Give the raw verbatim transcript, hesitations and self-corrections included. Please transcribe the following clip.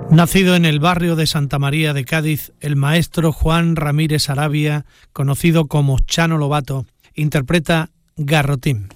Nacido en el barrio de Santa María de Cádiz, el maestro Juan Ramírez Arabia, conocido como Chano Lobato, interpreta Garrotín.